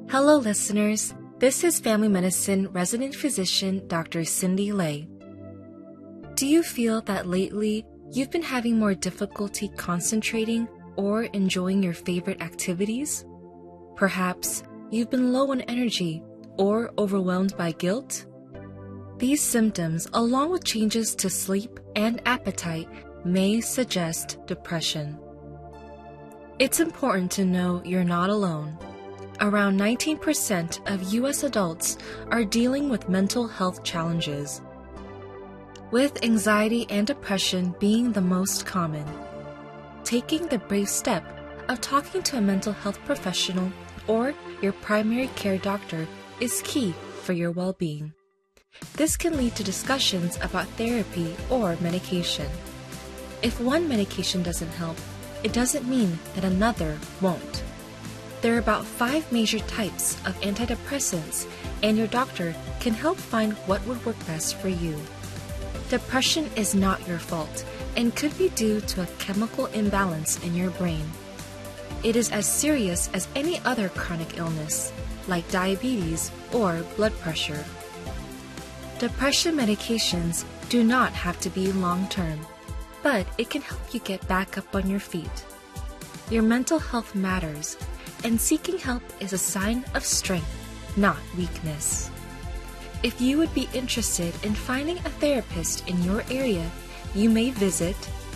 Hello, listeners. This is Family Medicine Resident Physician Dr. Cindy Lay. Do you feel that lately you've been having more difficulty concentrating or enjoying your favorite activities? Perhaps you've been low on energy or overwhelmed by guilt? These symptoms, along with changes to sleep and appetite, may suggest depression. It's important to know you're not alone. Around 19% of U.S. adults are dealing with mental health challenges, with anxiety and depression being the most common. Taking the brave step of talking to a mental health professional or your primary care doctor is key for your well-being. This can lead to discussions about therapy or medication. If one medication doesn't help, it doesn't mean that another won't. There are about 5 major types of antidepressants, and your doctor can help find what would work best for you. Depression is not your fault and could be due to a chemical imbalance in your brain. It is as serious as any other chronic illness, like diabetes or blood pressure. Depression medications do not have to be long-term, but it can help you get back up on your feet. Your mental health matters, and seeking help is a sign of strength, not weakness. If you would be interested in finding a therapist in your area, you may visit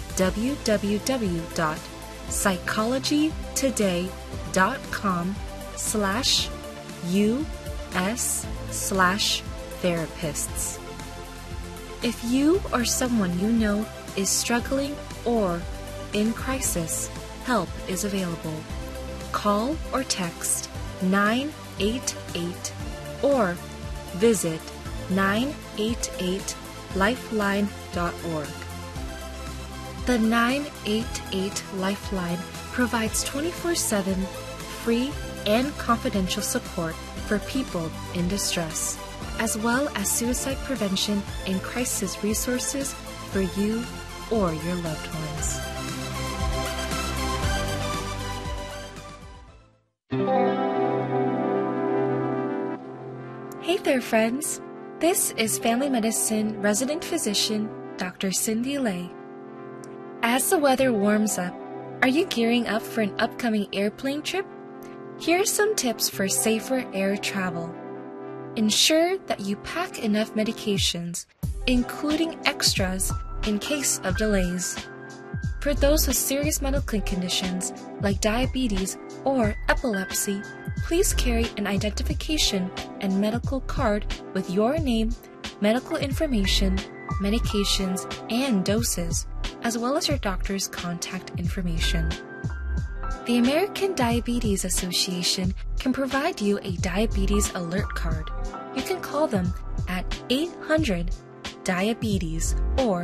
www.psychologytoday.com/us/therapists. If you or someone you know is struggling or in crisis, help is available. Call or text 988 or visit 988lifeline.org. The 988 Lifeline provides 24/7 free and confidential support for people in distress, as well as suicide prevention and crisis resources for you or your loved ones. Hey there, friends. This is Family Medicine Resident Physician Dr. Cindy Lay. As the weather warms up, are you gearing up for an upcoming airplane trip? Here are some tips for safer air travel. Ensure that you pack enough medications, including extras in case of delays. For those with serious medical conditions like diabetes or epilepsy, please carry an identification and medical card with your name, medical information, medications, and doses, as well as your doctor's contact information. The American Diabetes Association can provide you a diabetes alert card. You can call them at 800-DIABETES or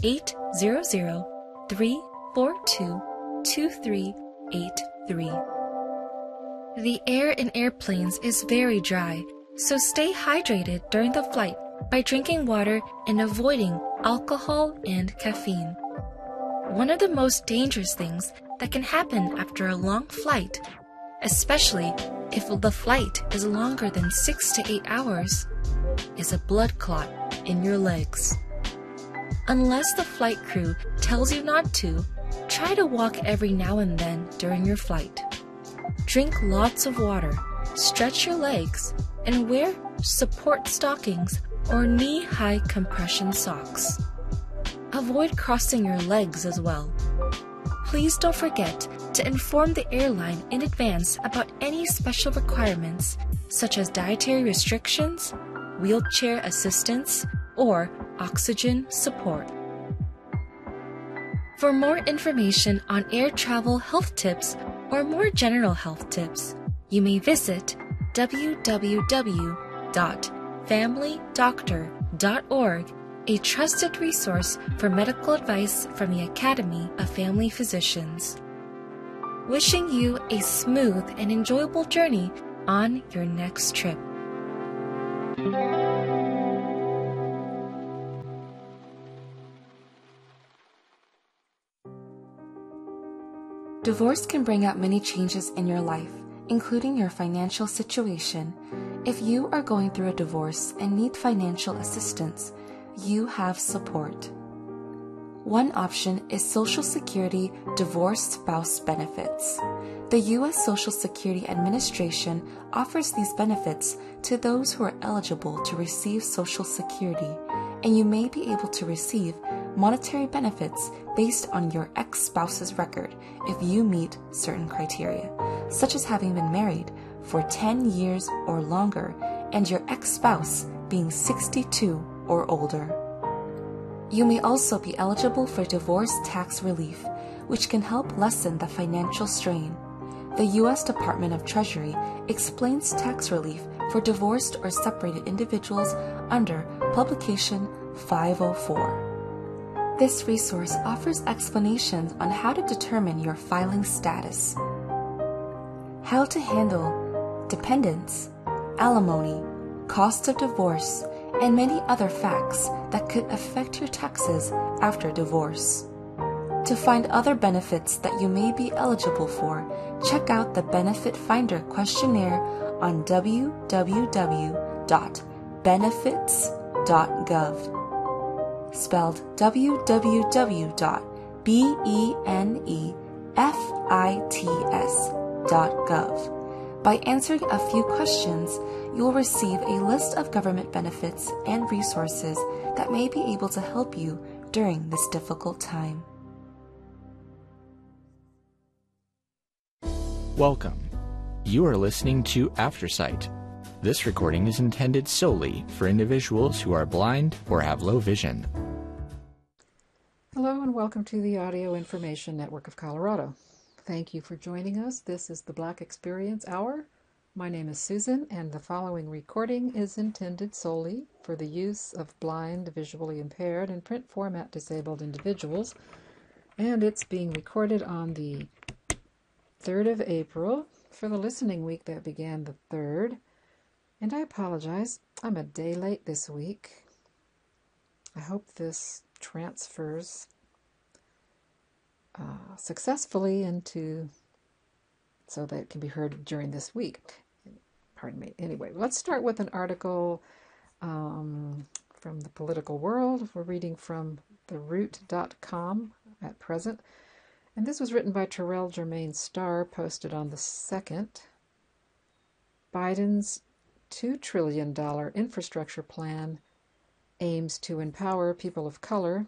800-342-2383. The air in airplanes is very dry, so stay hydrated during the flight by drinking water and avoiding alcohol and caffeine. One of the most dangerous things that can happen after a long flight, especially if the flight is longer than 6 to 8 hours, is a blood clot in your legs. Unless the flight crew tells you not to, try to walk every now and then during your flight. Drink lots of water, stretch your legs, and wear support stockings or knee-high compression socks. Avoid crossing your legs as well. Please don't forget to inform the airline in advance about any special requirements, such as dietary restrictions, wheelchair assistance, or oxygen support. For more information on air travel health tips or more general health tips, you may visit www.familydoctor.org, a trusted resource for medical advice from the Academy of Family Physicians. Wishing you a smooth and enjoyable journey on your next trip. Divorce can bring out many changes in your life, including your financial situation. If you are going through a divorce and need financial assistance, you have support. One option is Social Security Divorced Spouse Benefits. The U.S. Social Security Administration offers these benefits to those who are eligible to receive Social Security, and you may be able to receive monetary benefits based on your ex-spouse's record if you meet certain criteria, such as having been married for 10 years or longer and your ex-spouse being 62 or older. You may also be eligible for divorce tax relief, which can help lessen the financial strain. The U.S. Department of Treasury explains tax relief for divorced or separated individuals under Publication 504. This resource offers explanations on how to determine your filing status, how to handle dependents, alimony, cost of divorce, and many other facts that could affect your taxes after divorce. To find other benefits that you may be eligible for, check out the Benefit Finder questionnaire on www.benefits.gov, spelled www.benefits.gov. By answering a few questions, you will receive a list of government benefits and resources that may be able to help you during this difficult time. Welcome. You are listening to Aftersight. This recording is intended solely for individuals who are blind or have low vision. Hello and welcome to the Audio Information Network of Colorado. Thank you for joining us. This is the Black Experience Hour. My name is Susan, and the following recording is intended solely for the use of blind, visually impaired, and print format disabled individuals, and it's being recorded on the 3rd of April for the listening week that began the 3rd. And I apologize, I'm a day late this week. I hope this transfers successfully into so that it can be heard during this week. Pardon me. Anyway, let's start with an article from the political world. We're reading from theroot.com at present. And this was written by Terrell Germain Starr, posted on the 2nd. Biden's $2 trillion infrastructure plan aims to empower people of color.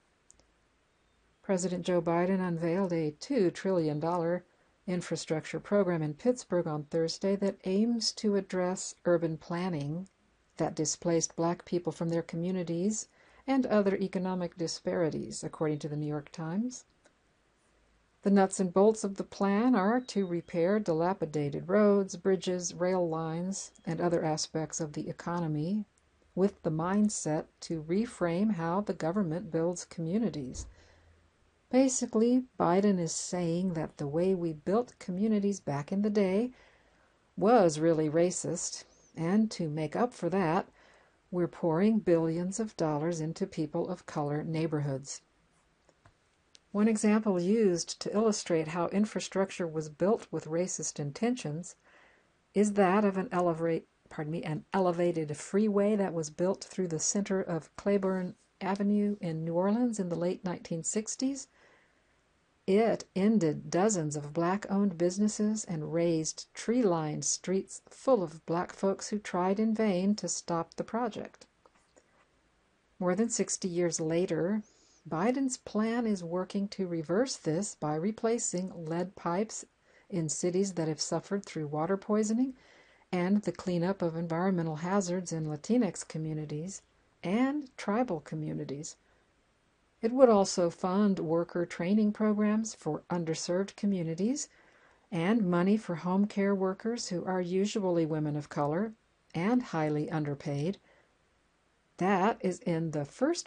President Joe Biden unveiled a $2 trillion infrastructure program in Pittsburgh on Thursday that aims to address urban planning that displaced Black people from their communities and other economic disparities, according to the New York Times. The nuts and bolts of the plan are to repair dilapidated roads, bridges, rail lines, and other aspects of the economy with the mindset to reframe how the government builds communities. Basically, Biden is saying that the way we built communities back in the day was really racist, and to make up for that, we're pouring billions of dollars into people of color neighborhoods. One example used to illustrate how infrastructure was built with racist intentions is that of an elevated freeway that was built through the center of Claiborne Avenue in New Orleans in the late 1960s. It ended dozens of Black-owned businesses and raised tree-lined streets full of Black folks who tried in vain to stop the project. More than 60 years later, Biden's plan is working to reverse this by replacing lead pipes in cities that have suffered through water poisoning and the cleanup of environmental hazards in Latinx communities and tribal communities. It would also fund worker training programs for underserved communities and money for home care workers who are usually women of color and highly underpaid. That is in the first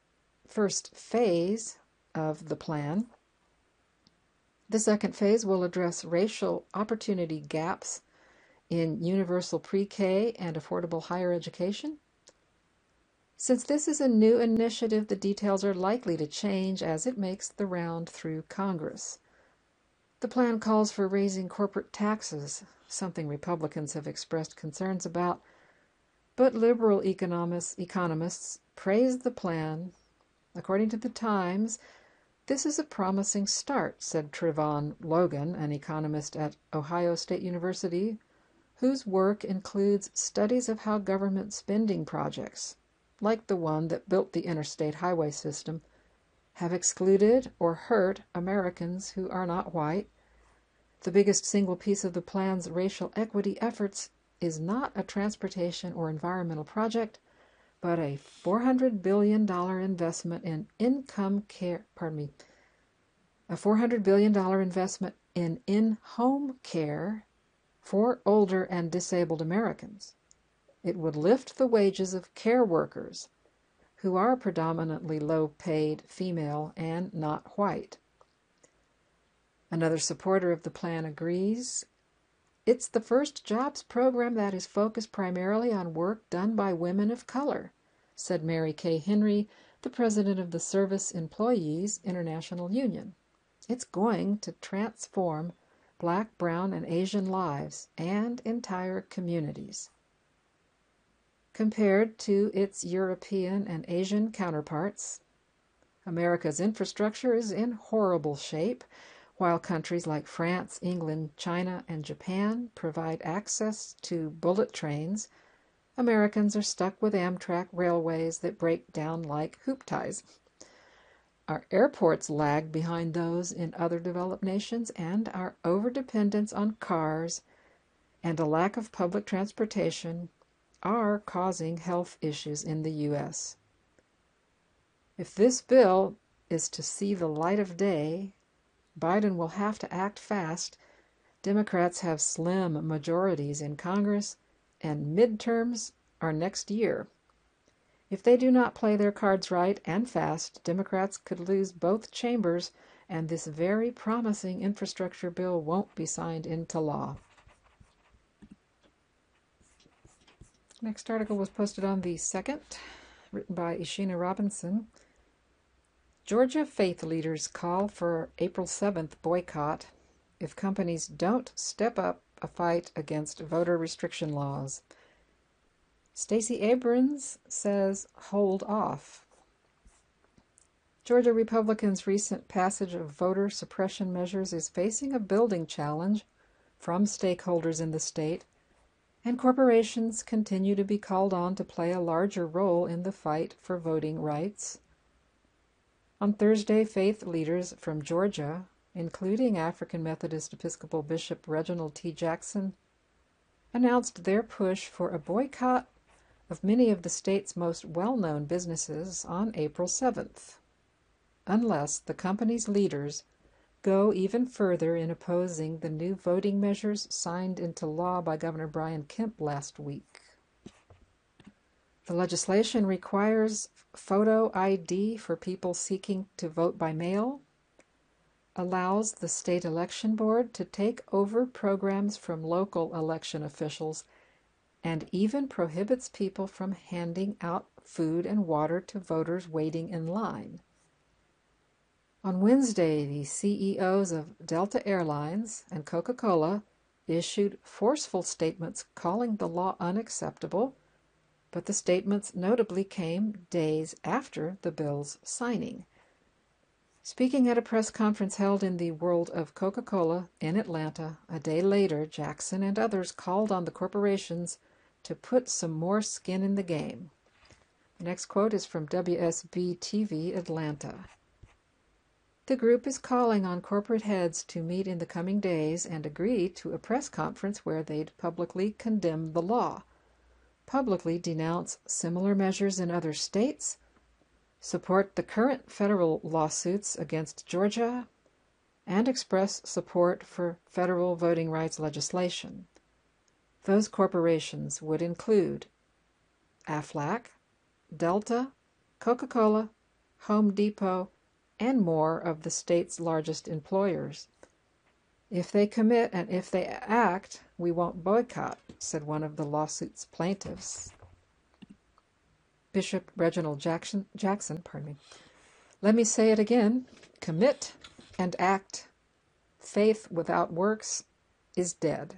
phase of the plan. The second phase will address racial opportunity gaps in universal pre-K and affordable higher education. Since this is a new initiative, the details are likely to change as it makes the round through Congress. The plan calls for raising corporate taxes, something Republicans have expressed concerns about, but liberal economists praise the plan. According to the Times, this is a promising start, said Trevon Logan, an economist at Ohio State University, whose work includes studies of how government spending projects, like the one that built the interstate highway system, have excluded or hurt Americans who are not white. The biggest single piece of the plan's racial equity efforts is not a transportation or environmental project, but a $400 billion investment in a $400 billion investment in in-home care for older and disabled Americans. It would lift the wages of care workers, who are predominantly low-paid female and not white. Another supporter of the plan agrees. It's the first jobs program that is focused primarily on work done by women of color, said Mary Kay Henry, the president of the Service Employees International Union. It's going to transform Black, brown, and Asian lives and entire communities. Compared to its European and Asian counterparts, America's infrastructure is in horrible shape, while countries like France, England, China, and Japan provide access to bullet trains. Americans are stuck with Amtrak railways that break down like hoop ties. Our airports lag behind those in other developed nations, and our overdependence on cars and a lack of public transportation are causing health issues in the U.S. If this bill is to see the light of day, Biden will have to act fast. Democrats have slim majorities in Congress, and midterms are next year. If they do not play their cards right and fast, Democrats could lose both chambers, and this very promising infrastructure bill won't be signed into law. Next article was posted on the 2nd, written by Ishina Robinson. Georgia faith leaders call for April 7th boycott if companies don't step up a fight against voter restriction laws. Stacey Abrams says hold off. Georgia Republicans' recent passage of voter suppression measures is facing a building challenge from stakeholders in the state, and corporations continue to be called on to play a larger role in the fight for voting rights. On Thursday, faith leaders from Georgia, including African Methodist Episcopal Bishop Reginald T. Jackson, announced their push for a boycott of many of the state's most well-known businesses on April 7th, unless the company's leaders go even further in opposing the new voting measures signed into law by Governor Brian Kemp last week. The legislation requires photo ID for people seeking to vote by mail, allows the state election board to take over programs from local election officials, and even prohibits people from handing out food and water to voters waiting in line. On Wednesday, the CEOs of Delta Airlines and Coca-Cola issued forceful statements calling the law unacceptable, but the statements notably came days after the bill's signing. Speaking at a press conference held in the World of Coca-Cola in Atlanta a day later, Jackson and others called on the corporations to put some more skin in the game. The next quote is from WSB-TV Atlanta. The group is calling on corporate heads to meet in the coming days and agree to a press conference where they'd publicly condemn the law, publicly denounce similar measures in other states, support the current federal lawsuits against Georgia, and express support for federal voting rights legislation. Those corporations would include Aflac, Delta, Coca-Cola, Home Depot, and more of the state's largest employers. If they commit and if they act, we won't boycott, said one of the lawsuit's plaintiffs. Bishop Reginald Jackson. Let me say it again. Commit and act faith without works is dead.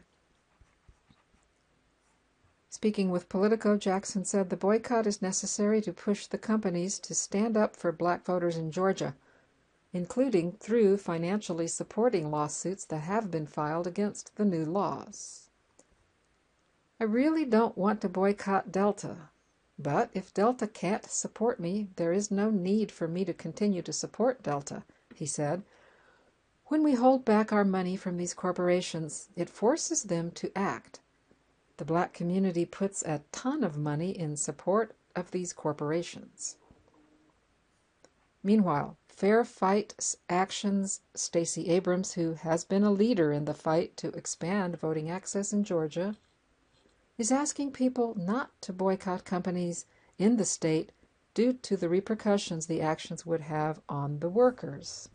Speaking with Politico, Jackson said the boycott is necessary to push the companies to stand up for black voters in Georgia, including through financially supporting lawsuits that have been filed against the new laws. I really don't want to boycott Delta, but if Delta can't support me, there is no need for me to continue to support Delta, he said. When we hold back our money from these corporations, it forces them to act. The black community puts a ton of money in support of these corporations. Meanwhile, Fair Fight Action's Stacey Abrams, who has been a leader in the fight to expand voting access in Georgia, is asking people not to boycott companies in the state due to the repercussions the actions would have on the workers.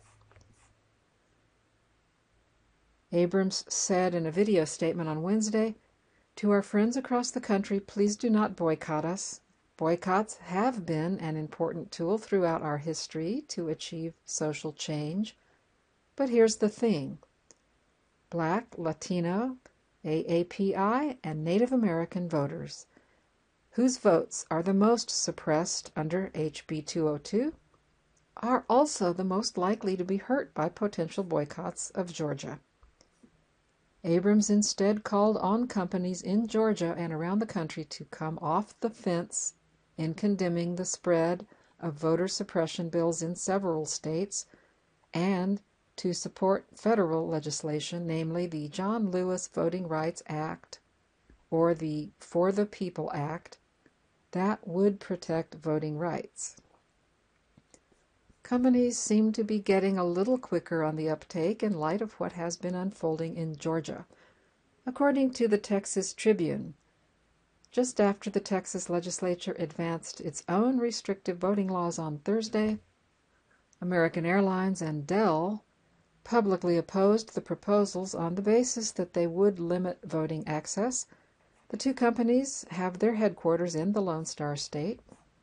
Abrams said in a video statement on Wednesday, "To our friends across the country, please do not boycott us. Boycotts have been an important tool throughout our history to achieve social change. But here's the thing. Black, Latino, AAPI, and Native American voters, whose votes are the most suppressed under HB 202, are also the most likely to be hurt by potential boycotts of Georgia." Abrams instead called on companies in Georgia and around the country to come off the fence in condemning the spread of voter suppression bills in several states and to support federal legislation, namely the John Lewis Voting Rights Act or the For the People Act, that would protect voting rights. Companies seem to be getting a little quicker on the uptake in light of what has been unfolding in Georgia. According to the Texas Tribune, just after the Texas legislature advanced its own restrictive voting laws on Thursday, American Airlines and Dell publicly opposed the proposals on the basis that they would limit voting access. The two companies have their headquarters in the Lone Star State.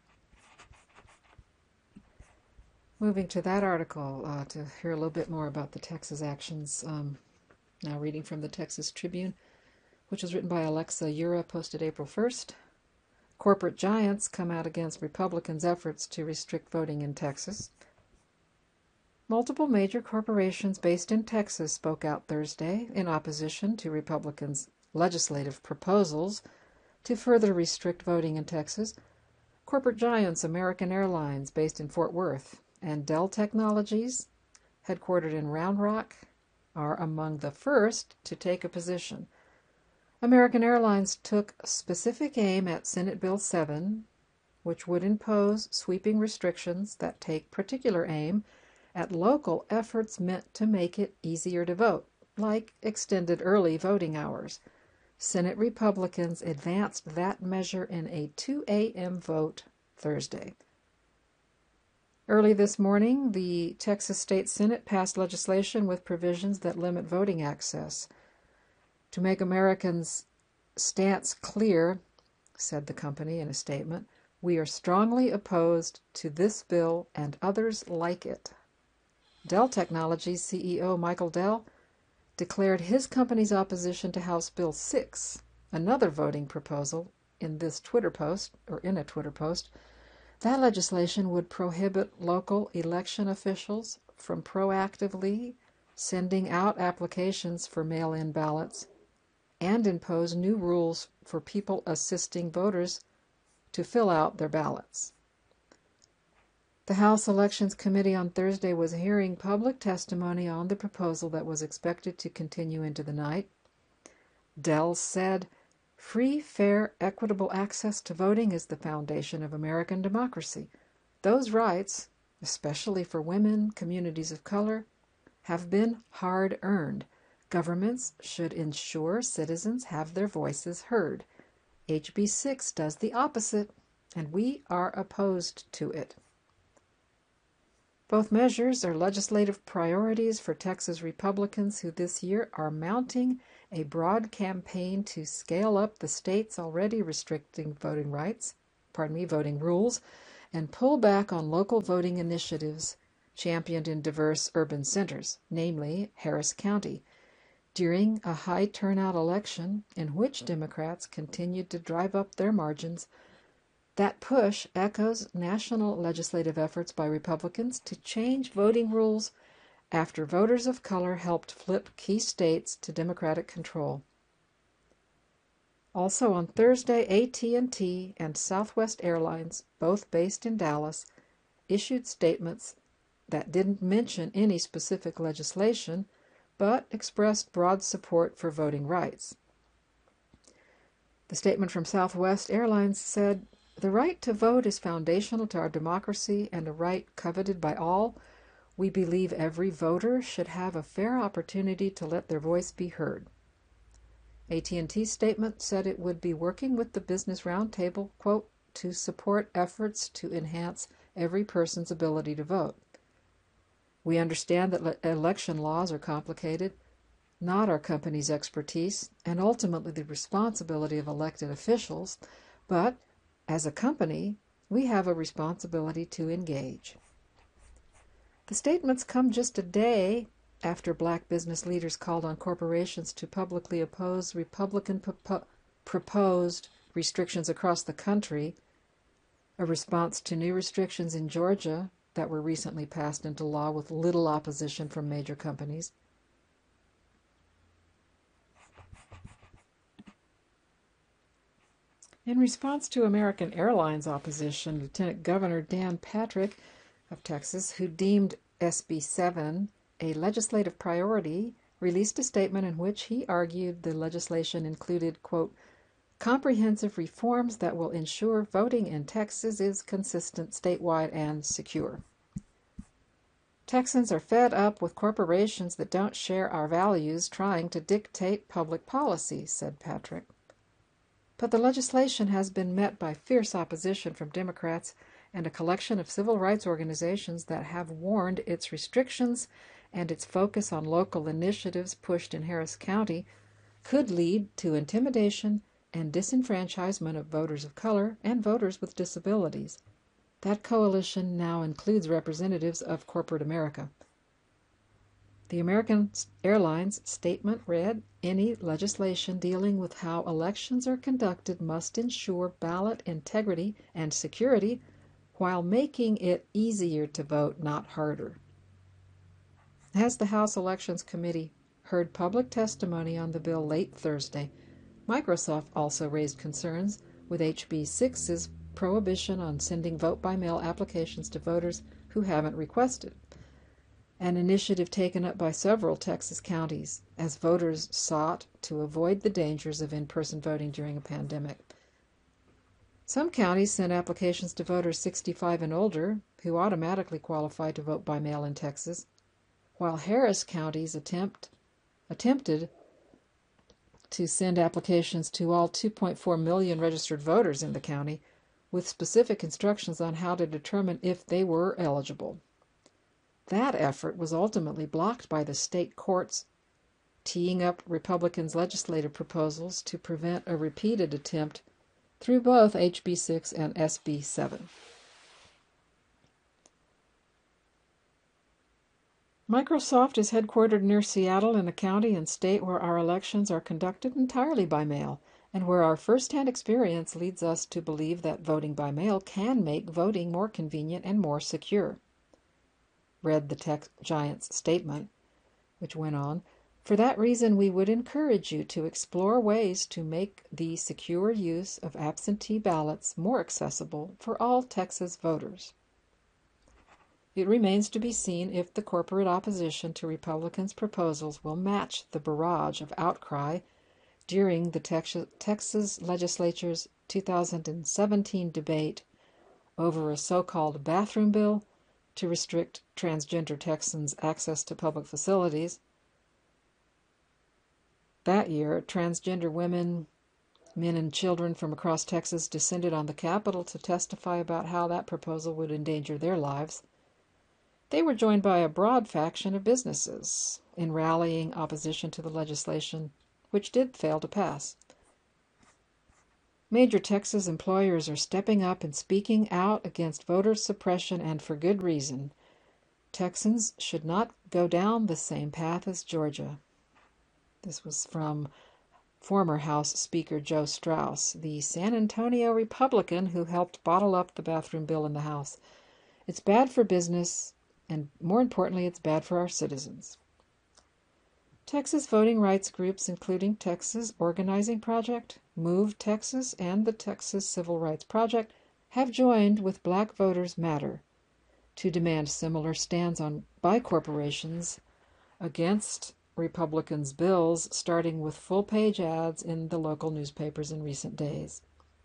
Moving to that article to hear a little bit more about the Texas actions. Now reading from the Texas Tribune, which was written by Alexa Ura, posted April 1st. Corporate giants come out against Republicans' efforts to restrict voting in Texas. Multiple major corporations based in Texas spoke out Thursday in opposition to Republicans' legislative proposals to further restrict voting in Texas. Corporate giants American Airlines, based in Fort Worth, and Dell Technologies, headquartered in Round Rock, are among the first to take a position. American Airlines took specific aim at Senate Bill 7, which would impose sweeping restrictions that take particular aim at local efforts meant to make it easier to vote, like extended early voting hours. Senate Republicans advanced that measure in a 2 a.m. vote Thursday. Early this morning, the Texas State Senate passed legislation with provisions that limit voting access. To make Americans' stance clear, said the company in a statement, we are strongly opposed to this bill and others like it. Dell Technologies CEO Michael Dell declared his company's opposition to House Bill 6, another voting proposal, in a Twitter post. That legislation would prohibit local election officials from proactively sending out applications for mail-in ballots and impose new rules for people assisting voters to fill out their ballots. The House Elections Committee on Thursday was hearing public testimony on the proposal that was expected to continue into the night. Dell said, "Free, fair, equitable access to voting is the foundation of American democracy. Those rights, especially for women, communities of color, have been hard-earned. Governments should ensure citizens have their voices heard. HB 6 does the opposite, and we are opposed to it." Both measures are legislative priorities for Texas Republicans who this year are mounting a broad campaign to scale up the states already restricting voting rules, and pull back on local voting initiatives championed in diverse urban centers, namely Harris County, during a high turnout election in which Democrats continued to drive up their margins. That push echoes national legislative efforts by Republicans to change voting rules after voters of color helped flip key states to Democratic control. Also on Thursday, AT&T and Southwest Airlines, both based in Dallas, issued statements that didn't mention any specific legislation, but expressed broad support for voting rights. The statement from Southwest Airlines said, "The right to vote is foundational to our democracy and a right coveted by all. We believe every voter should have a fair opportunity to let their voice be heard." AT&T's statement said it would be working with the Business Roundtable, quote, "to support efforts to enhance every person's ability to vote. We understand that election laws are complicated, not our company's expertise, and ultimately the responsibility of elected officials, but as a company, we have a responsibility to engage." The statements come just a day after black business leaders called on corporations to publicly oppose Republican proposed restrictions across the country, a response to new restrictions in Georgia that were recently passed into law with little opposition from major companies. In response to American Airlines opposition, Lieutenant Governor Dan Patrick of Texas, who deemed SB 7 a legislative priority, released a statement in which he argued the legislation included, quote, "comprehensive reforms that will ensure voting in Texas is consistent statewide and secure." Texans are fed up with corporations that don't share our values trying to dictate public policy, said Patrick. But the legislation has been met by fierce opposition from Democrats and a collection of civil rights organizations that have warned its restrictions and its focus on local initiatives pushed in Harris County could lead to intimidation and disenfranchisement of voters of color and voters with disabilities. That coalition now includes representatives of corporate America. The American Airlines statement read, "Any legislation dealing with how elections are conducted must ensure ballot integrity and security while making it easier to vote, not harder." As the House Elections Committee heard public testimony on the bill late Thursday, Microsoft also raised concerns with HB 6's prohibition on sending vote-by-mail applications to voters who haven't requested, an initiative taken up by several Texas counties as voters sought to avoid the dangers of in-person voting during a pandemic. Some counties sent applications to voters 65 and older who automatically qualify to vote by mail in Texas, while Harris County's attempted to send applications to all 2.4 million registered voters in the county with specific instructions on how to determine if they were eligible. That effort was ultimately blocked by the state courts, teeing up Republicans' legislative proposals to prevent a repeated attempt through both HB 6 and SB 7. Microsoft is headquartered near Seattle, in a county and state where our elections are conducted entirely by mail, and where our first-hand experience leads us to believe that voting by mail can make voting more convenient and more secure, read the tech giant's statement, which went on, "For that reason, we would encourage you to explore ways to make the secure use of absentee ballots more accessible for all Texas voters." It remains to be seen if the corporate opposition to Republicans' proposals will match the barrage of outcry during the Texas legislature's 2017 debate over a so-called bathroom bill to restrict transgender Texans' access to public facilities. That year, transgender women, men, and children from across Texas descended on the Capitol to testify about how that proposal would endanger their lives. They were joined by a broad faction of businesses in rallying opposition to the legislation, which did fail to pass. Major Texas employers are stepping up and speaking out against voter suppression, and for good reason. Texans should not go down the same path as Georgia. This was from former House Speaker Joe Straus, the San Antonio Republican who helped bottle up the bathroom bill in the House. It's bad for business, and more importantly, it's bad for our citizens. Texas voting rights groups, including Texas Organizing Project, Move Texas, and the Texas Civil Rights Project, have joined with Black Voters Matter to demand similar stands by corporations against Republicans' bills, starting with full-page ads in the local newspapers in recent days.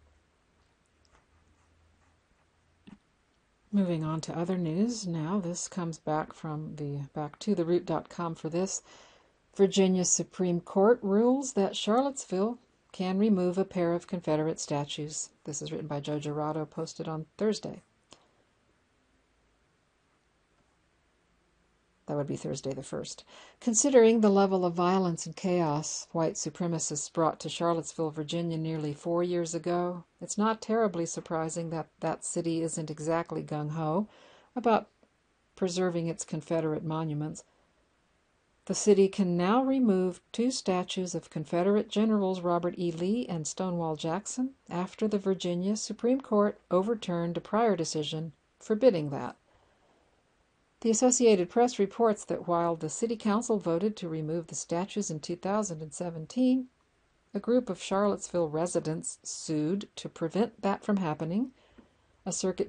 Moving on to other news now. This comes back to theroot.com for this. Virginia Supreme Court rules that Charlottesville can remove a pair of Confederate statues. This is written by Joe Gerardo, posted on Thursday. That would be Thursday the 1st. Considering the level of violence and chaos white supremacists brought to Charlottesville, Virginia nearly 4 years ago, it's not terribly surprising that that city isn't exactly gung-ho about preserving its Confederate monuments. The city can now remove 2 statues of Confederate generals Robert E. Lee and Stonewall Jackson after the Virginia Supreme Court overturned a prior decision forbidding that. The Associated Press reports that while the City Council voted to remove the statues in 2017, a group of Charlottesville residents sued to prevent that from happening. A circuit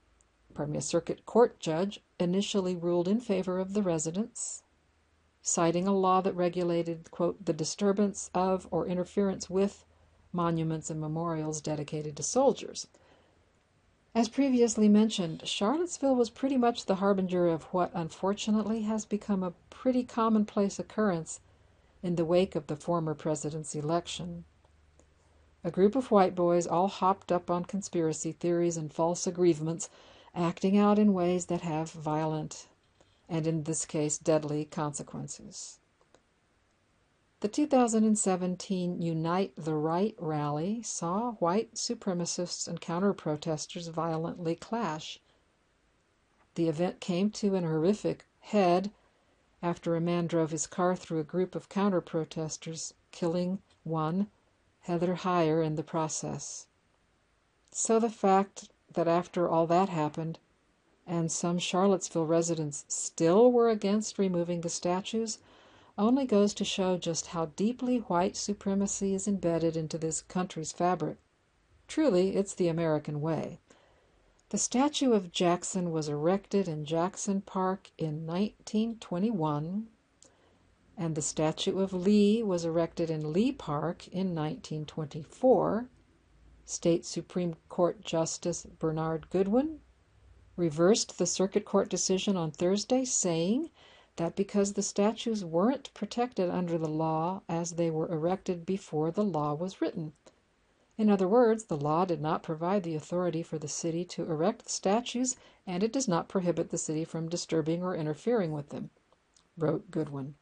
court judge initially ruled in favor of the residents, citing a law that regulated, quote, the disturbance of or interference with monuments and memorials dedicated to soldiers. As previously mentioned, Charlottesville was pretty much the harbinger of what unfortunately has become a pretty commonplace occurrence in the wake of the former president's election. A group of white boys all hopped up on conspiracy theories and false aggrievements, acting out in ways that have violent, and in this case deadly, consequences. The 2017 Unite the Right rally saw white supremacists and counter-protesters violently clash. The event came to an horrific head after a man drove his car through a group of counter-protesters, killing one, Heather Heyer, in the process. So the fact that after all that happened, and some Charlottesville residents still were against removing the statues, only goes to show just how deeply white supremacy is embedded into this country's fabric. Truly, it's the American way. The statue of Jackson was erected in Jackson Park in 1921, and the statue of Lee was erected in Lee Park in 1924. State Supreme Court Justice Bernard Goodwin reversed the circuit court decision on Thursday, saying that because the statues weren't protected under the law as they were erected before the law was written. In other words, the law did not provide the authority for the city to erect the statues, and it does not prohibit the city from disturbing or interfering with them, wrote Goodwin.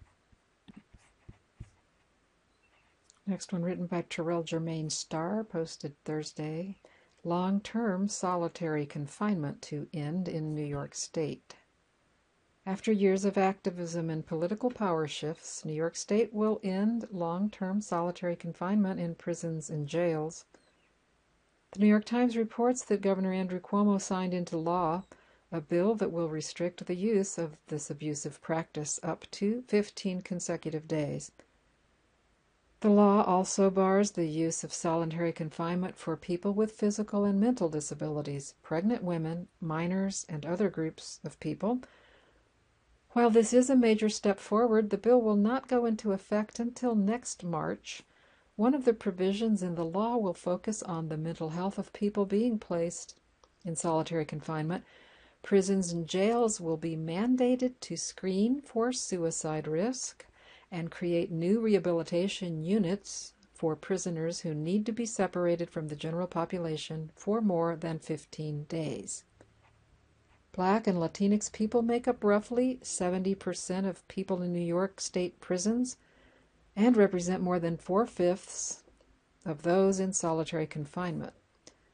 Next one, written by Terrell Germain Starr, posted Thursday. Long-term solitary confinement to end in New York State. After years of activism and political power shifts, New York State will end long-term solitary confinement in prisons and jails. The New York Times reports that Governor Andrew Cuomo signed into law a bill that will restrict the use of this abusive practice up to 15 consecutive days. The law also bars the use of solitary confinement for people with physical and mental disabilities, pregnant women, minors, and other groups of people. While this is a major step forward, the bill will not go into effect until next March. One of the provisions in the law will focus on the mental health of people being placed in solitary confinement. Prisons and jails will be mandated to screen for suicide risk and create new rehabilitation units for prisoners who need to be separated from the general population for more than 15 days. Black and Latinx people make up roughly 70% of people in New York State prisons and represent more than 4/5 of those in solitary confinement.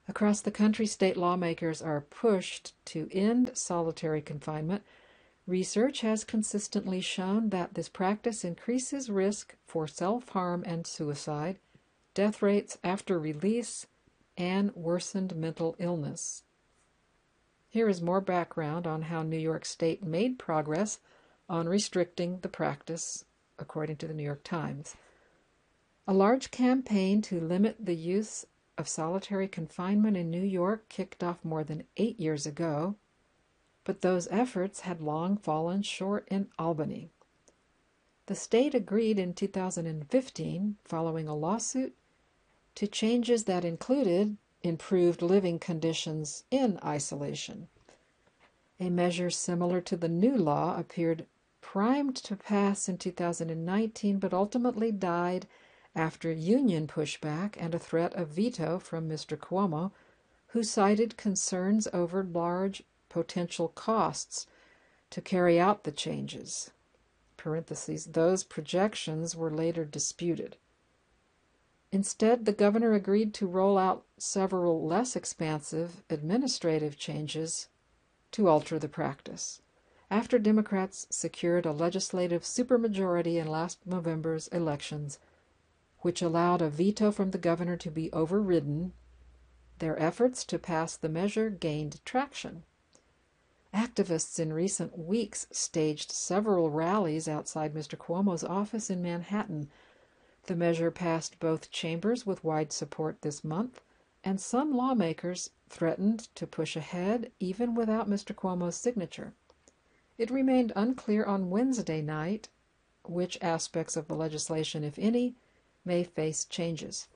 Across the country, state lawmakers are pushed to end solitary confinement. Research has consistently shown that this practice increases risk for self-harm and suicide, death rates after release, and worsened mental illness. Here is more background on how New York State made progress on restricting the practice, according to the New York Times. A large campaign to limit the use of solitary confinement in New York kicked off more than 8 years ago, but those efforts had long fallen short in Albany. The state agreed in 2015, following a lawsuit, to changes that included improved living conditions in isolation. A measure similar to the new law appeared primed to pass in 2019, but ultimately died after union pushback and a threat of veto from Mr. Cuomo, who cited concerns over large potential costs to carry out the changes. Parentheses, those projections were later disputed. Instead, the governor agreed to roll out several less expansive administrative changes to alter the practice, after Democrats secured a legislative supermajority in last November's elections, which allowed a veto from the governor to be overridden. Their efforts to pass the measure gained traction. Activists in recent weeks staged several rallies outside Mr. Cuomo's office in Manhattan. The measure passed both chambers with wide support this month, and some lawmakers threatened to push ahead even without Mr. Cuomo's signature. It remained unclear on Wednesday night which aspects of the legislation, if any, may face changes.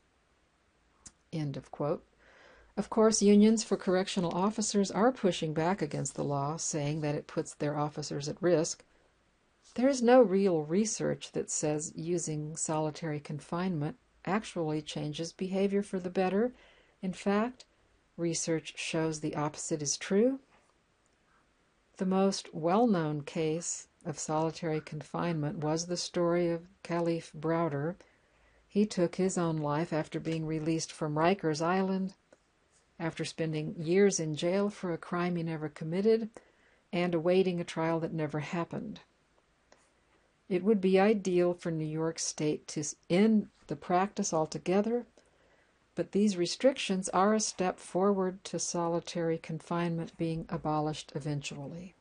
End of quote. Of course, unions for correctional officers are pushing back against the law, saying that it puts their officers at risk. There is no real research that says using solitary confinement actually changes behavior for the better. In fact, research shows the opposite is true. The most well-known case of solitary confinement was the story of Kalief Browder. He took his own life after being released from Rikers Island, after spending years in jail for a crime he never committed, and awaiting a trial that never happened. It would be ideal for New York State to end the practice altogether, but these restrictions are a step forward to solitary confinement being abolished eventually.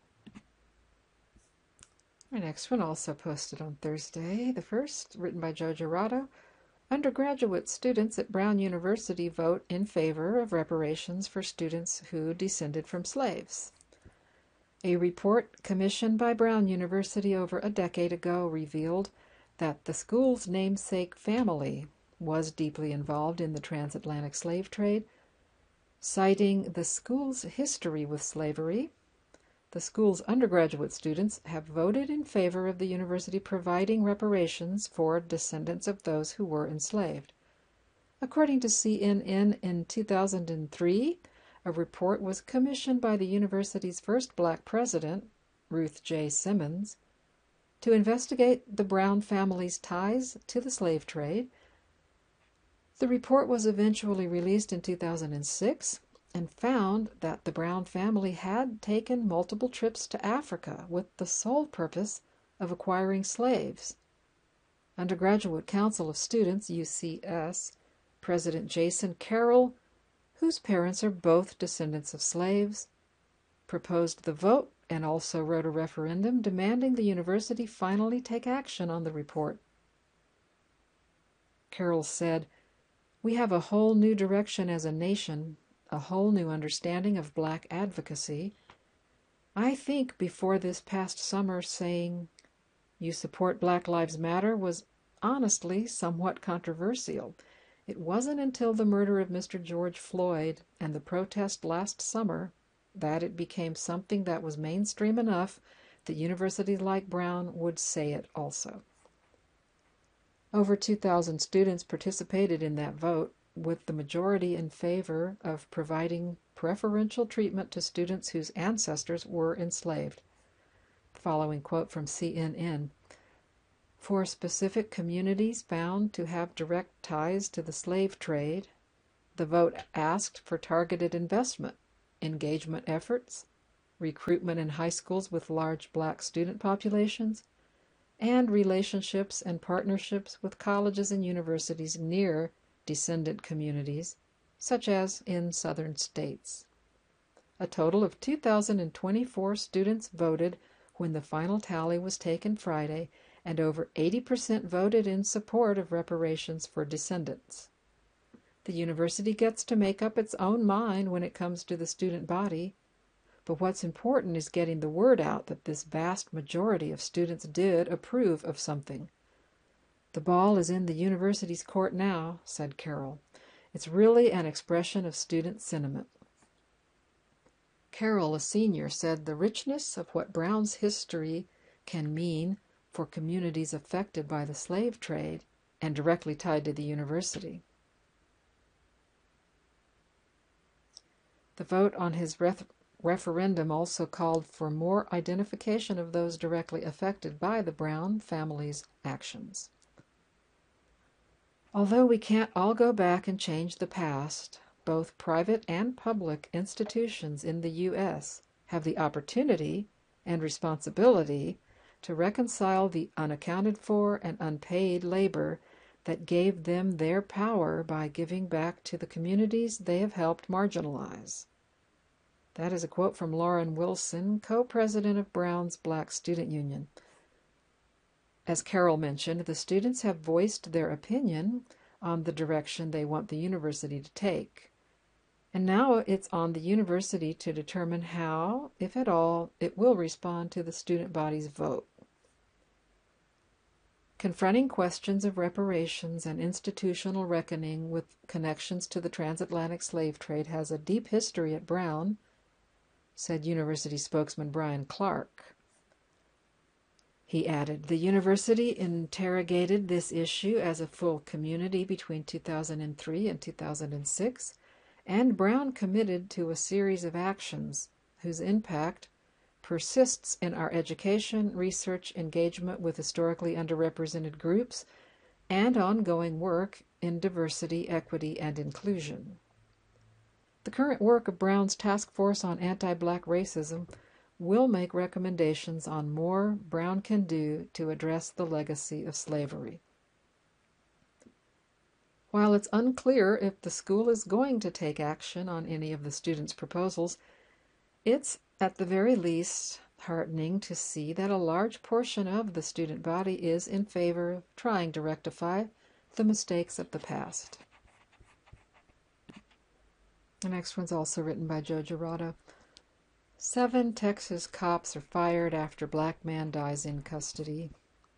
Our next one, also posted on Thursday the 1st, written by Joe Girardo. Undergraduate students at Brown University vote in favor of reparations for students who descended from slaves. A report commissioned by Brown University over a decade ago revealed that the school's namesake family was deeply involved in the transatlantic slave trade. Citing the school's history with slavery, the school's undergraduate students have voted in favor of the university providing reparations for descendants of those who were enslaved. According to CNN, in 2003, a report was commissioned by the university's first black president, Ruth J. Simmons, to investigate the Brown family's ties to the slave trade. The report was eventually released in 2006 and found that the Brown family had taken multiple trips to Africa with the sole purpose of acquiring slaves. Undergraduate Council of Students, UCS, President Jason Carroll, whose parents are both descendants of slaves, proposed the vote and also wrote a referendum demanding the university finally take action on the report. Carroll said, "We have a whole new direction as a nation, a whole new understanding of black advocacy. I think before this past summer saying, 'You support Black Lives Matter' was honestly somewhat controversial. It wasn't until the murder of Mr. George Floyd and the protest last summer that it became something that was mainstream enough that universities like Brown would say it also." Over 2,000 students participated in that vote, with the majority in favor of providing preferential treatment to students whose ancestors were enslaved. Following quote from CNN, "For specific communities found to have direct ties to the slave trade, The vote asked for targeted investment, engagement efforts, recruitment in high schools with large black student populations, and relationships and partnerships with colleges and universities near descendant communities, such as in southern states. A total of 2,024 students voted when the final tally was taken Friday, and over 80% voted in support of reparations for descendants. The university gets to make up its own mind when it comes to the student body, but what's important is getting the word out that this vast majority of students did approve of something. "The ball is in the university's court now," said Carroll. "It's really an expression of student sentiment." Carroll, a senior, said the richness of what Brown's history can mean for communities affected by the slave trade and directly tied to the university. The vote on his referendum also called for more identification of those directly affected by the Brown family's actions. Although we can't all go back and change the past, both private and public institutions in the U.S. have the opportunity and responsibility to reconcile the unaccounted for and unpaid labor that gave them their power by giving back to the communities they have helped marginalize. That is a quote from Lauren Wilson, co-president of Brown's Black Student Union. As Carroll mentioned, the students have voiced their opinion on the direction they want the university to take. And now it's on the university to determine how, if at all, it will respond to the student body's vote. Confronting questions of reparations and institutional reckoning with connections to the transatlantic slave trade has a deep history at Brown, said university spokesman Brian Clark. He added, "The university interrogated this issue as a full community between 2003 and 2006, and Brown committed to a series of actions whose impact persists in our education, research, engagement with historically underrepresented groups, and ongoing work in diversity, equity, and inclusion." The current work of Brown's Task Force on Anti-Black Racism will make recommendations on more Brown can do to address the legacy of slavery. While it's unclear if the school is going to take action on any of the students' proposals, it's at the very least heartening to see that a large portion of the student body is in favor of trying to rectify the mistakes of the past. The next one's also written by Joe Girardo. 7 Texas cops are fired after black man dies in custody.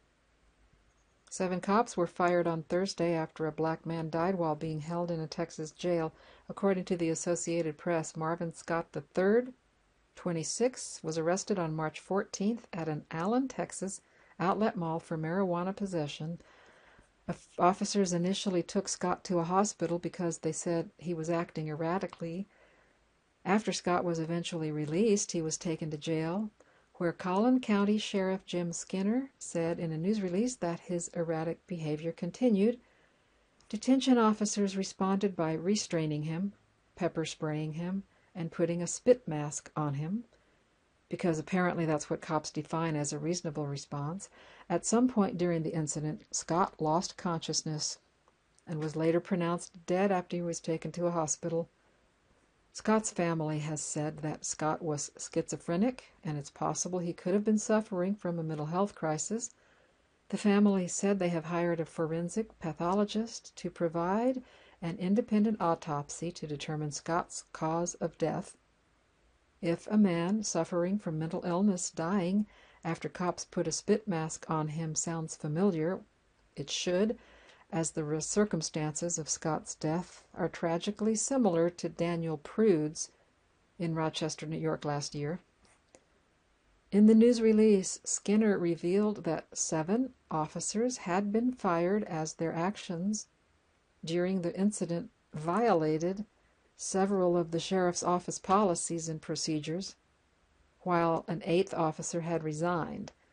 7 cops were fired on Thursday after a black man died while being held in a Texas jail. According to the Associated Press, Marvin Scott III, 26, was arrested on March 14th at an Allen, Texas outlet mall for marijuana possession. Officers initially took Scott to a hospital because they said he was acting erratically. After Scott was eventually released, he was taken to jail, where Collin County Sheriff Jim Skinner said in a news release that his erratic behavior continued. Detention officers responded by restraining him, pepper spraying him, and putting a spit mask on him, because apparently that's what cops define as a reasonable response. At some point during the incident, Scott lost consciousness and was later pronounced dead after he was taken to a hospital. Scott's family has said that Scott was schizophrenic, and it's possible he could have been suffering from a mental health crisis. The family said they have hired a forensic pathologist to provide an independent autopsy to determine Scott's cause of death. If a man suffering from mental illness dying after cops put a spit mask on him sounds familiar, it should, as the circumstances of Scott's death are tragically similar to Daniel Prude's in Rochester, New York last year. In the news release, Skinner revealed that 7 officers had been fired as their actions during the incident violated several of the sheriff's office policies and procedures, while an 8th officer had resigned.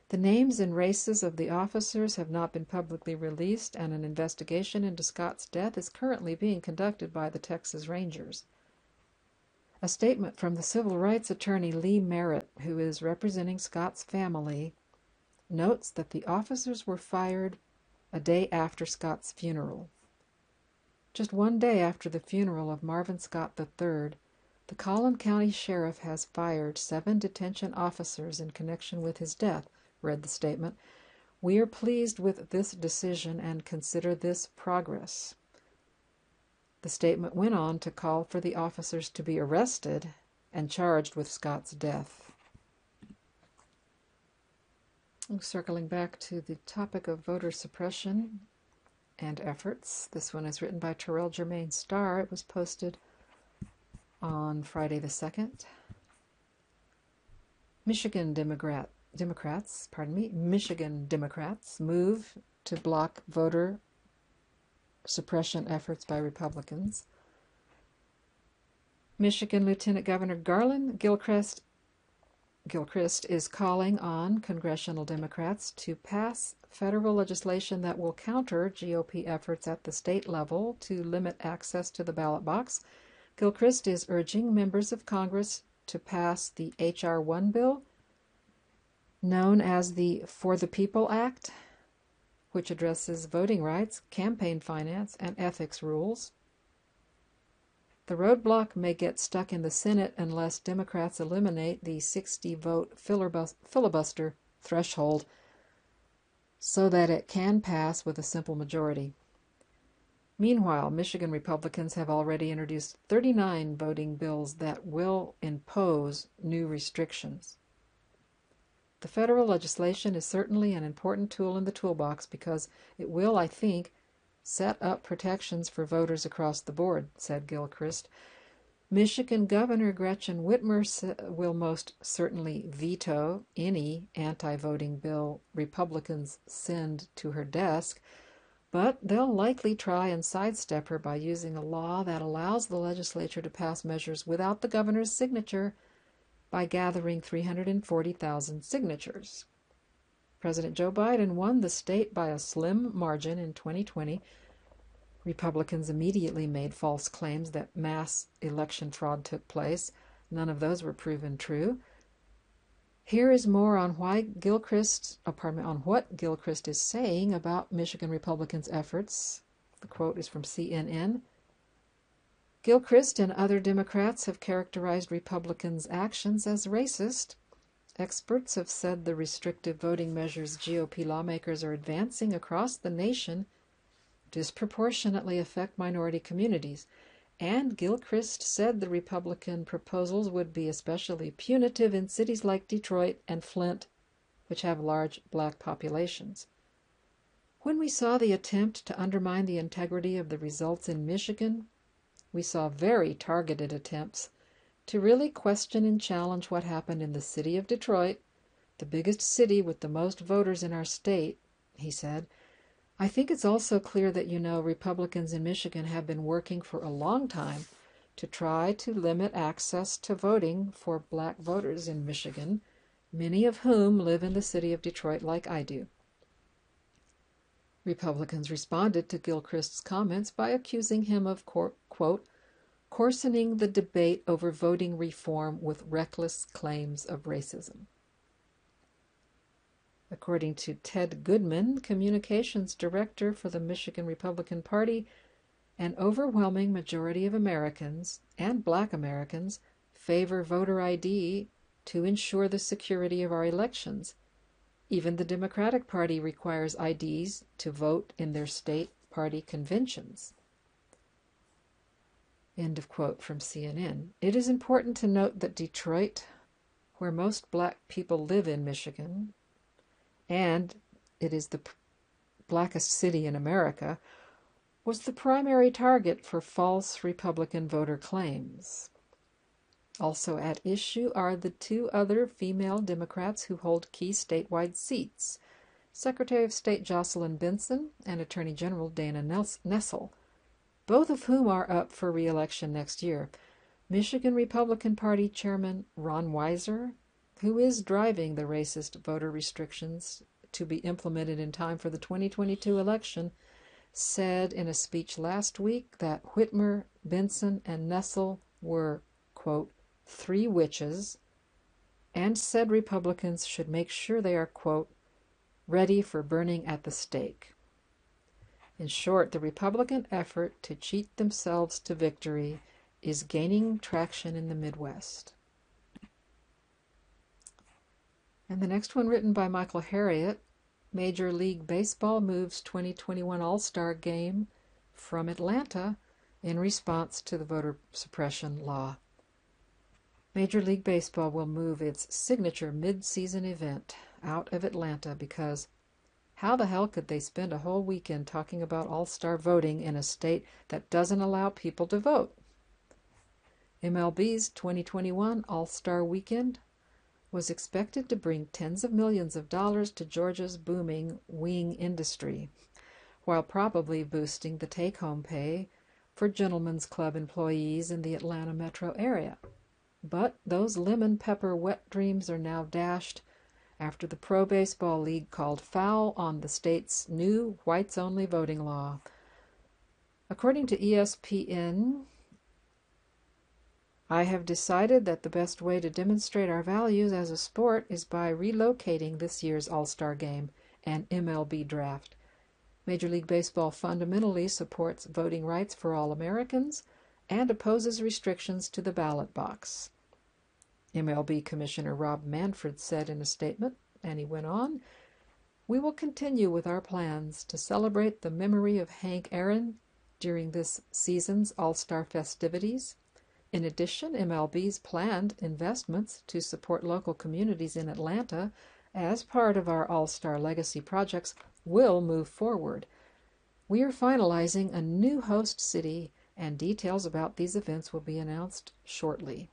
The names and races of the officers have not been publicly released, and an investigation into Scott's death is currently being conducted by the Texas Rangers. A statement from the civil rights attorney Lee Merritt, who is representing Scott's family, notes that the officers were fired a day after Scott's funeral. Just one day after the funeral of Marvin Scott III, the Collin County Sheriff has fired 7 detention officers in connection with his death, read the statement. We are pleased with this decision and consider this progress. The statement went on to call for the officers to be arrested and charged with Scott's death. Circling back to the topic of voter suppression and efforts, this one is written by Terrell Germain Starr. It was posted on Friday the 2nd. Michigan Democrats move to block voter suppression efforts by Republicans. Michigan Lieutenant Governor Garland Gilchrist is calling on congressional Democrats to pass federal legislation that will counter GOP efforts at the state level to limit access to the ballot box. Gilchrist is urging members of Congress to pass the H.R. 1 bill, known as the For the People Act, which addresses voting rights, campaign finance, and ethics rules. The roadblock may get stuck in the Senate unless Democrats eliminate the 60-vote filibuster threshold so that it can pass with a simple majority. Meanwhile, Michigan Republicans have already introduced 39 voting bills that will impose new restrictions. The federal legislation is certainly an important tool in the toolbox because it will, I think, set up protections for voters across the board, said Gilchrist. Michigan Governor Gretchen Whitmer will most certainly veto any anti-voting bill Republicans send to her desk, but they'll likely try and sidestep her by using a law that allows the legislature to pass measures without the governor's signature by gathering 340,000 signatures. President Joe Biden won the state by a slim margin in 2020. Republicans immediately made false claims that mass election fraud took place. None of those were proven true. Here is more on what Gilchrist is saying about Michigan Republicans' efforts. The quote is from CNN. Gilchrist and other Democrats have characterized Republicans' actions as racist. Experts have said the restrictive voting measures GOP lawmakers are advancing across the nation disproportionately affect minority communities, and Gilchrist said the Republican proposals would be especially punitive in cities like Detroit and Flint, which have large black populations. When we saw the attempt to undermine the integrity of the results in Michigan, we saw very targeted attempts to really question and challenge what happened in the city of Detroit, the biggest city with the most voters in our state, he said. I think it's also clear that Republicans in Michigan have been working for a long time to try to limit access to voting for black voters in Michigan, many of whom live in the city of Detroit like I do. Republicans responded to Gilchrist's comments by accusing him of, quote, coarsening the debate over voting reform with reckless claims of racism. According to Ted Goodman, communications director for the Michigan Republican Party, an overwhelming majority of Americans, and black Americans, favor voter ID to ensure the security of our elections. Even the Democratic Party requires IDs to vote in their state party conventions. End of quote from CNN. It is important to note that Detroit, where most black people live in Michigan, and it is the blackest city in America, was the primary target for false Republican voter claims. Also at issue are the 2 other female Democrats who hold key statewide seats, Secretary of State Jocelyn Benson and Attorney General Dana Nessel, both of whom are up for re-election next year. Michigan Republican Party Chairman Ron Weiser who is driving the racist voter restrictions to be implemented in time for the 2022 election, said in a speech last week that Whitmer, Benson, and Nessel were, quote, three witches, and said Republicans should make sure they are, quote, ready for burning at the stake. In short, the Republican effort to cheat themselves to victory is gaining traction in the Midwest. And the next one, written by Michael Harriot, Major League Baseball moves 2021 All-Star Game from Atlanta in response to the voter suppression law. Major League Baseball will move its signature mid-season event out of Atlanta because how the hell could they spend a whole weekend talking about all-star voting in a state that doesn't allow people to vote? MLB's 2021 All-Star Weekend was expected to bring tens of millions of dollars to Georgia's booming wing industry, while probably boosting the take-home pay for gentlemen's club employees in the Atlanta metro area. But those lemon pepper wet dreams are now dashed after the Pro Baseball League called foul on the state's new whites-only voting law. According to ESPN, I have decided that the best way to demonstrate our values as a sport is by relocating this year's All-Star Game and MLB Draft. Major League Baseball fundamentally supports voting rights for all Americans and opposes restrictions to the ballot box. MLB Commissioner Rob Manfred said in a statement, and he went on, "We will continue with our plans to celebrate the memory of Hank Aaron during this season's All-Star festivities. In addition, MLB's planned investments to support local communities in Atlanta as part of our All-Star Legacy projects will move forward. We are finalizing a new host city, and details about these events will be announced shortly."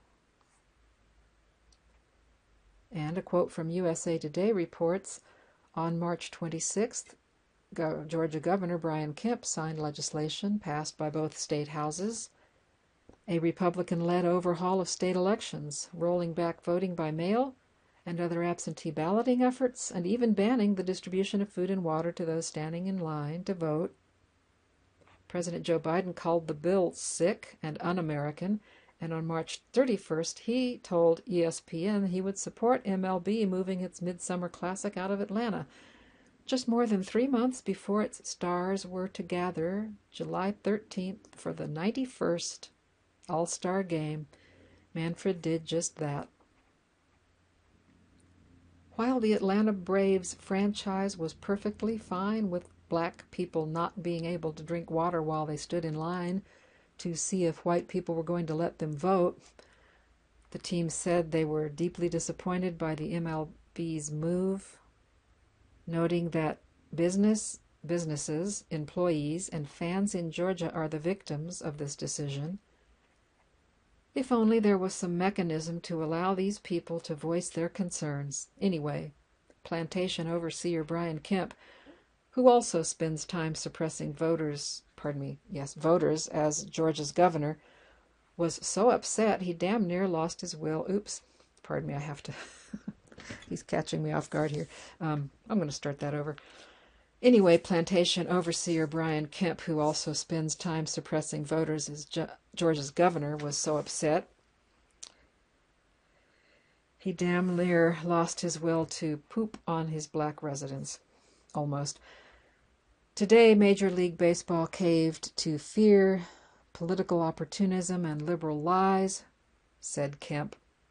And a quote from USA Today reports, on March 26th, Georgia Governor Brian Kemp signed legislation passed by both state houses, a Republican-led overhaul of state elections, rolling back voting by mail and other absentee balloting efforts, and even banning the distribution of food and water to those standing in line to vote. President Joe Biden called the bill sick and un-American, and on March 31st, he told ESPN he would support MLB moving its Midsummer Classic out of Atlanta, just more than 3 months before its stars were to gather July 13th for the 91st All-Star Game. Manfred did just that. While the Atlanta Braves franchise was perfectly fine with black people not being able to drink water while they stood in line to see if white people were going to let them vote, the team said they were deeply disappointed by the MLB's move, noting that businesses, employees, and fans in Georgia are the victims of this decision. If only there was some mechanism to allow these people to voice their concerns. Anyway, plantation overseer Brian Kemp, who also spends time suppressing voters as Georgia's governor, was so upset he damn near lost his will. Oops, pardon me, I have to, he's catching me off guard here. I'm going to start that over. Anyway, plantation overseer Brian Kemp, who also spends time suppressing voters as Georgia's governor, was so upset he damn near lost his will to poop on his black residents. Almost. Today, Major League Baseball caved to fear, political opportunism, and liberal lies, said Kemp,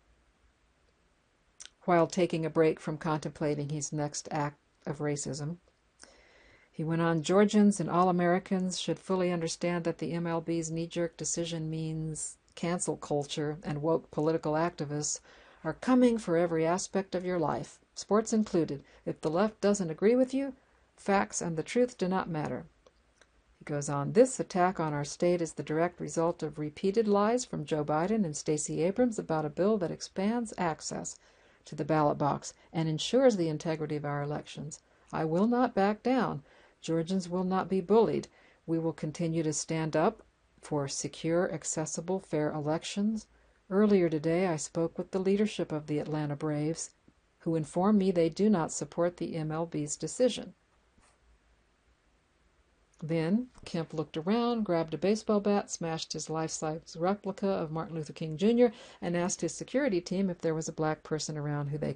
while taking a break from contemplating his next act of racism. He went on, Georgians and all Americans should fully understand that the MLB's knee-jerk decision means cancel culture and woke political activists are coming for every aspect of your life, sports included. If the left doesn't agree with you, facts and the truth do not matter. He goes on, this attack on our state is the direct result of repeated lies from Joe Biden and Stacey Abrams about a bill that expands access to the ballot box and ensures the integrity of our elections. I will not back down. Georgians will not be bullied. We will continue to stand up for secure, accessible, fair elections Earlier today, I spoke with the leadership of the Atlanta Braves, who informed me they do not support the MLB's decision. Then Kemp looked around, grabbed a baseball bat, smashed his life-size replica of Martin Luther King Jr., and asked his security team if there was a black person around who they